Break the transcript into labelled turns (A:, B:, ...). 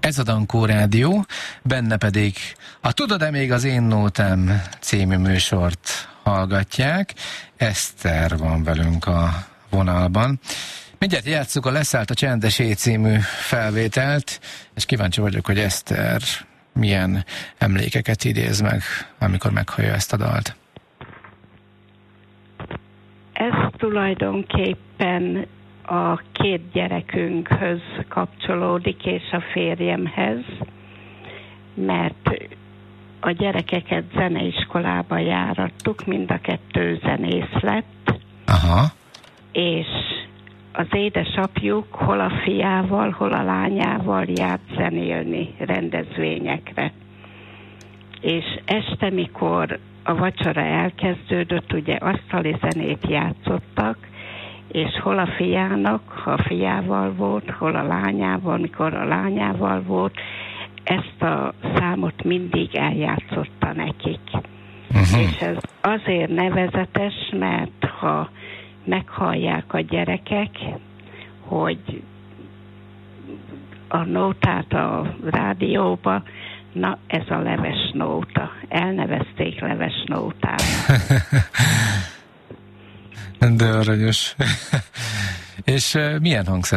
A: Ez a Dankó Rádió, benne pedig a Tudod-e még az én nótám című műsort hallgatják. Eszter van velünk a vonalban. Mindjárt játsszuk a Leszállt a csendes éj című felvételt, és kíváncsi vagyok, hogy Eszter milyen emlékeket idéz meg, amikor meghallja ezt a dalt.
B: Ez tulajdonképpen a két gyerekünkhöz kapcsolódik, és a férjemhez, mert a gyerekeket zeneiskolába járattuk, mind a kettő zenész lett.
A: Aha.
B: És az édesapjuk hol a fiával, hol a lányával járt zenélni rendezvényekre. És este, mikor a vacsora elkezdődött, ugye asztali zenét játszottak, és hol a fiának, ha a fiával volt, hol a lányával, mikor a lányával volt, ezt a számot mindig eljátszotta nekik. És ez azért nevezetes, mert ha meghallják a gyerekek, hogy a nótát a rádióba, na ez a leves nóta. Elnevezték leves nótára.
A: De aranyos. És milyen hangszer